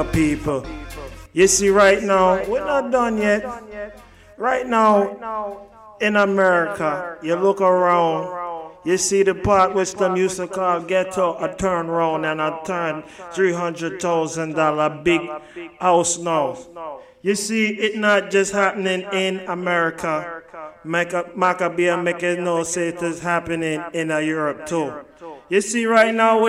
people. You see, right now, we're not done yet. Right now, in America, you look around, you see the part which them used to call ghetto, a turn round and a turn $300,000 big house now. You see, it not just happening in America. Maccabee make it know say it is happening in Europe too. You see, right now,